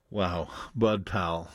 Wow, Bud Powell.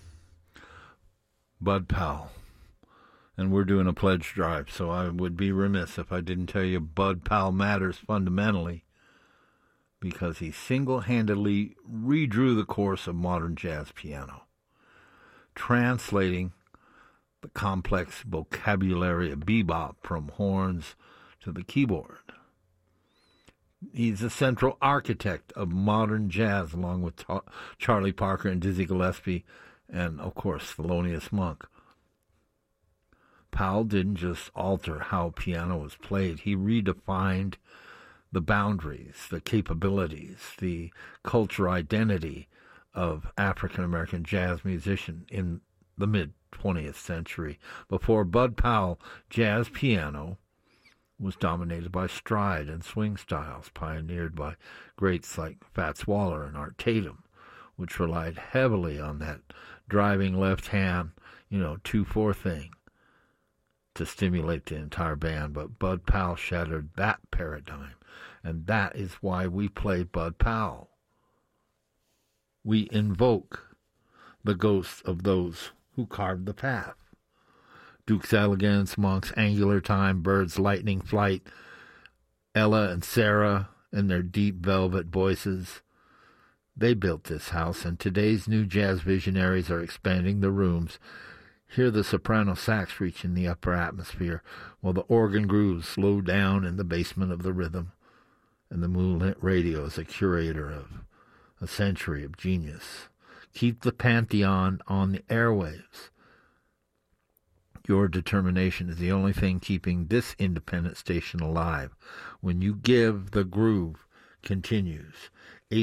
Bud Powell. And we're doing a pledge drive, so I would be remiss if I didn't tell you Bud Powell matters fundamentally because he single-handedly redrew the course of modern jazz piano, translating the complex vocabulary of bebop from horns to the keyboard. He's the central architect of modern jazz, along with Charlie Parker and Dizzy Gillespie, and, of course, Thelonious Monk. Powell didn't just alter how piano was played. He redefined the boundaries, the capabilities, the cultural identity of African-American jazz musician in the mid-20th century. Before Bud Powell, jazz piano was dominated by stride and swing styles, pioneered by greats like Fats Waller and Art Tatum, which relied heavily on that driving left hand, 2/4 thing to stimulate the entire band. But Bud Powell shattered that paradigm, and that is why we play Bud Powell. We invoke the ghosts of those who carved the path. Duke's Elegance, Monk's Angular Time, Bird's Lightning Flight, Ella and Sarah and their deep velvet voices. They built this house, and today's new jazz visionaries are expanding the rooms. Hear the soprano sax reach in the upper atmosphere, while the organ grooves slow down in the basement of the rhythm, and the moonlit radio is a curator of a century of genius. Keep the pantheon on the airwaves. Your determination is the only thing keeping this independent station alive. When you give, the groove continues.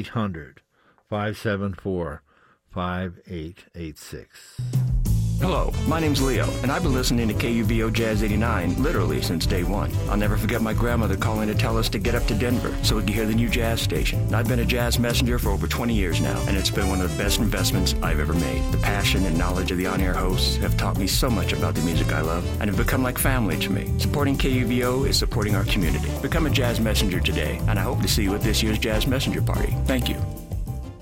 800-574-5886. Hello, my name's Leo, and I've been listening to KUVO Jazz 89 literally since day one. I'll never forget my grandmother calling to tell us to get up to Denver so we could hear the new jazz station. And I've been a jazz messenger for over 20 years now, and it's been one of the best investments I've ever made. The passion and knowledge of the on-air hosts have taught me so much about the music I love, and have become like family to me. Supporting KUVO is supporting our community. Become a jazz messenger today, and I hope to see you at this year's Jazz Messenger Party. Thank you.